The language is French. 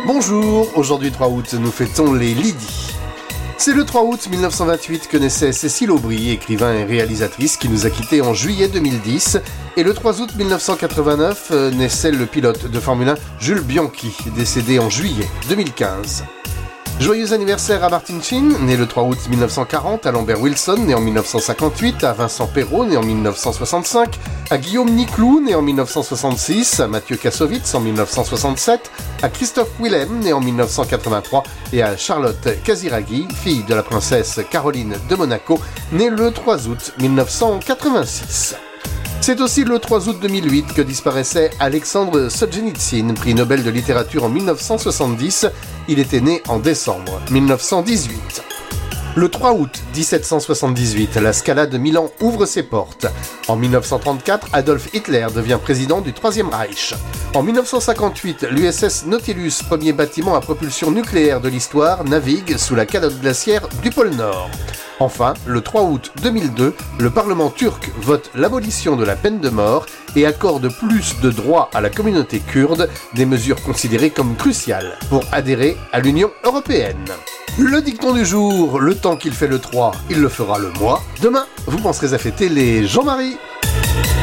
Bonjour, aujourd'hui 3 août, nous fêtons les Lydie. C'est le 3 août 1928 que naissait Cécile Aubry, écrivain et réalisatrice qui nous a quittés en juillet 2010. Et le 3 août 1989 naissait le pilote de Formule 1 Jules Bianchi, décédé en juillet 2015. Joyeux anniversaire à Martin Sheen, né le 3 août 1940, à Lambert Wilson, né en 1958, à Vincent Perrault, né en 1965, à Guillaume Niclou, né en 1966, à Mathieu Kassovitz en 1967, à Christophe Willem, né en 1983, et à Charlotte Casiraghi, fille de la princesse Caroline de Monaco, née le 3 août 1986. C'est aussi le 3 août 2008 que disparaissait Alexandre Solzhenitsyn, prix Nobel de littérature en 1970. Il était né en décembre 1918. Le 3 août 1778, la Scala de Milan ouvre ses portes. En 1934, Adolf Hitler devient président du Troisième Reich. En 1958, l'USS Nautilus, premier bâtiment à propulsion nucléaire de l'histoire, navigue sous la calotte glaciaire du pôle Nord. Enfin, le 3 août 2002, le Parlement turc vote l'abolition de la peine de mort et accorde plus de droits à la communauté kurde, des mesures considérées comme cruciales pour adhérer à l'Union européenne. Le dicton du jour, le temps qu'il fait le 3, il le fera le mois. Demain, vous penserez à fêter les Jean-Marie.